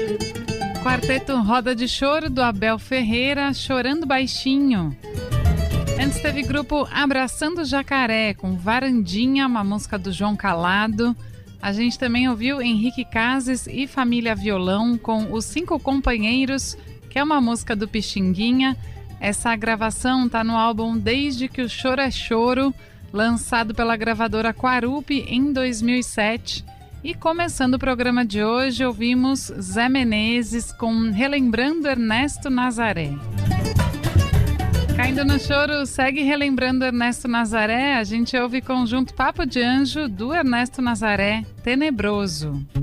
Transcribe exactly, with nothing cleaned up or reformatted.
Quarteto Roda de Choro, do Abel Ferreira, Chorando Baixinho. Antes teve grupo Abraçando Jacaré, com Varandinha, uma música do João Calado. A gente também ouviu Henrique Cases e Família Violão, com Os Cinco Companheiros, que é uma música do Pixinguinha. Essa gravação está no álbum Desde que o Choro é Choro, lançado pela gravadora Quarupi em dois mil e sete. E começando o programa de hoje, ouvimos Zé Menezes com Relembrando Ernesto Nazaré. Caindo no Choro segue relembrando Ernesto Nazaré. A gente ouve conjunto Papo de Anjo, do Ernesto Nazaré, Tenebroso.